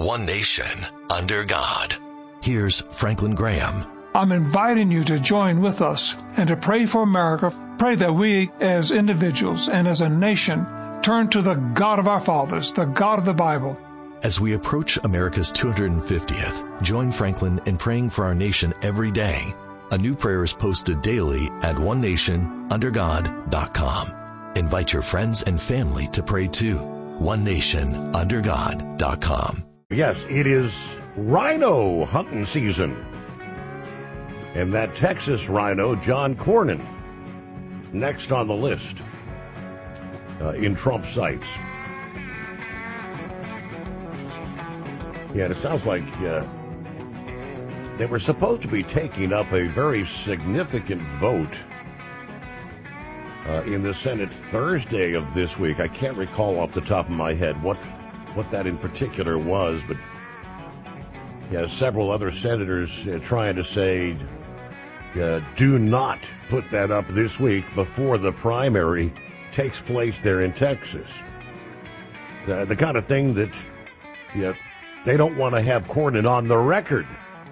one nation, under God. Here's Franklin Graham. I'm inviting you to join with us and to pray for America. Pray that we as individuals and as a nation turn to the God of our fathers, the God of the Bible. As we approach America's 250th, join Franklin in praying for our nation every day. A new prayer is posted daily at onenationundergod.com. Invite your friends and family to pray too. onenationundergod.com. Yes, it is rhino hunting season. And that Texas rhino, John Cornyn, next on the list in Trump sites. Yeah, and it sounds like they were supposed to be taking up a very significant vote in the Senate Thursday of this week. I can't recall off the top of my head what that in particular was, but yeah, several other senators trying to say, do not put that up this week before the primary takes place there in Texas. The kind of thing that they don't want to have Cornyn on the record.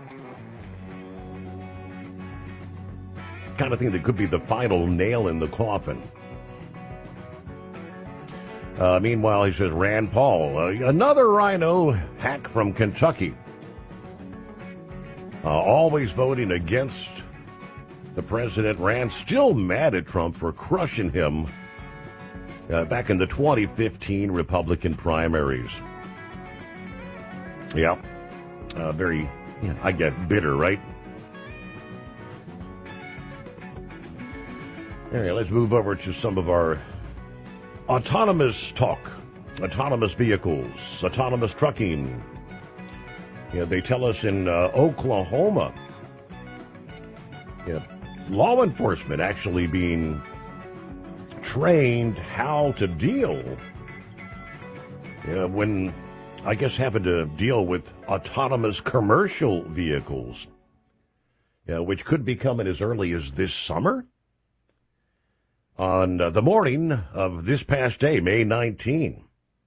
Kind of thing that could be the final nail in the coffin. Meanwhile, he says Rand Paul, another rhino hack from Kentucky, always voting against the president. Rand still mad at Trump for crushing him back in the 2015 Republican primaries. Yeah, very, I get bitter, right? All right, let's move over to some of our autonomous talk. Autonomous vehicles, autonomous trucking. They tell us in Oklahoma, law enforcement actually being trained how to deal when, I guess, having to deal with autonomous commercial vehicles, which could be coming as early as this summer. On the morning of this past day, May 19,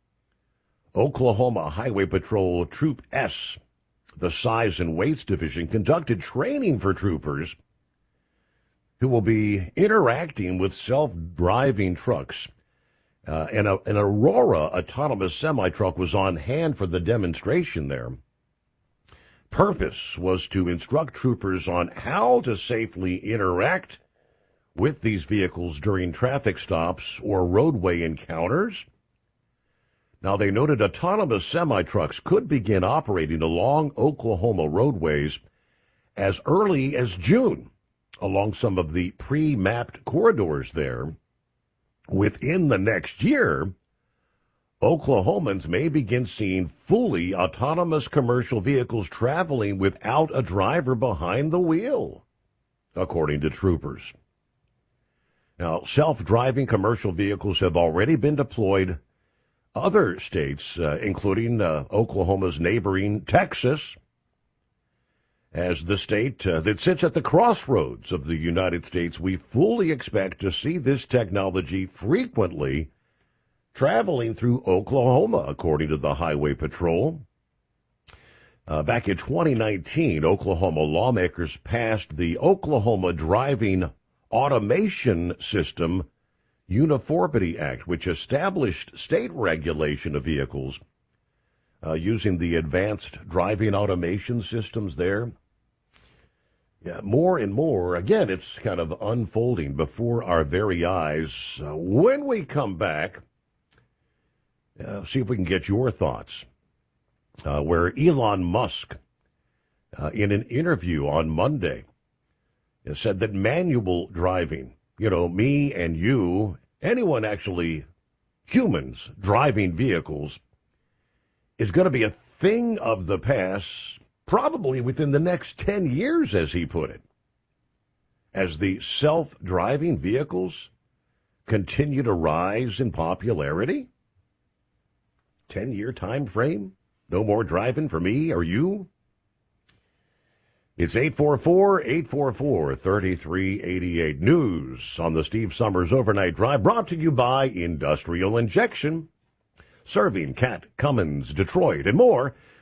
Oklahoma Highway Patrol Troop S, the Size and Weights Division, conducted training for troopers who will be interacting with self-driving trucks. An Aurora autonomous semi-truck was on hand for the demonstration there. Purpose was to instruct troopers on how to safely interact with these vehicles during traffic stops or roadway encounters. Now, they noted autonomous semi-trucks could begin operating along Oklahoma roadways as early as June, along some of the pre-mapped corridors there. Within the next year, Oklahomans may begin seeing fully autonomous commercial vehicles traveling without a driver behind the wheel, according to troopers. Now, self-driving commercial vehicles have already been deployed other states, including Oklahoma's neighboring Texas, as the state that sits at the crossroads of the United States. We fully expect to see this technology frequently traveling through Oklahoma, according to the Highway Patrol. Back in 2019, Oklahoma lawmakers passed the Oklahoma Driving Automation System Uniformity Act, which established state regulation of vehicles using the advanced driving automation systems there. Yeah, more and more, again, it's kind of unfolding before our very eyes. When we come back, see if we can get your thoughts. Where Elon Musk, in an interview on Monday, said that manual driving, me and you, anyone actually, humans driving vehicles, is going to be a thing of the past, probably within the next 10 years, as he put it. As the self-driving vehicles continue to rise in popularity? 10-year time frame? No more driving for me or you? It's 844-844-3388. News on the Steve Summers Overnight Drive, brought to you by Industrial Injection. Serving Cat, Cummins, Detroit, and more